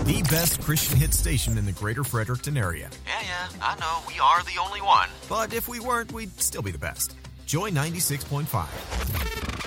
the best Christian hit station in the greater Fredericton area. Yeah, I know. We are the only one. But if we weren't, we'd still be the best. Joy 96.5.